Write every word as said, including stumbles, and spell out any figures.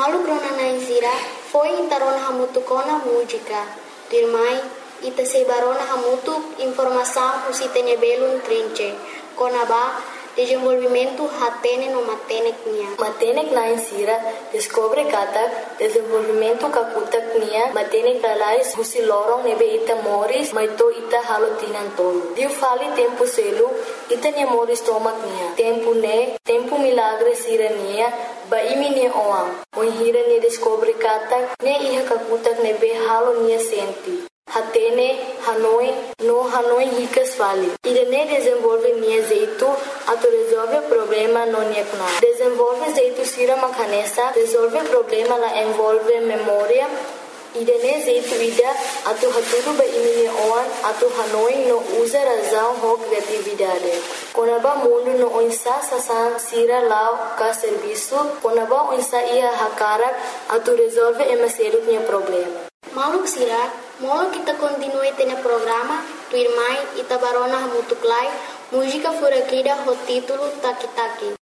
Malu grona na izira, foi intarona hamutu kona música. Dirmai, ita sebarona hamutu informação usitene belun trinche. Kona ba, desenvolvimento hatene no matenek nia. Matenek na insira, descobre kata, desenvolvimento kakutak nia, matenek lalais husi lorong nebe ita moris, maito ita halotinan tolo. Diu fali tempo selu, ita nia moris tomak nia. Tempo ne, tempo milagre sira nia, ba imi nia oang. Mohira nia descobre kata, ne iha kakutak nebe halo nia senti. Hatene, Hanoi, no Hanoi ricas fali. Irene desenvolve nia jeito, ato resolve problema no nia kuna. Desenvolve jeito sira makanesa, resolve problema la envolve memória. Irene jeito ida, ato haturu ba imi nia oan, ato Hanoi no usa razão ho criatividade. Konaba mundo no onsa sasan sira lao ka serviço, konaba onsa ia hakarak, ato resolve emaselu nia problema. Maluk sira, molo kita continue tene programa, tu irmai ita barona hamutuklai, música furakida ho título Taki Taki.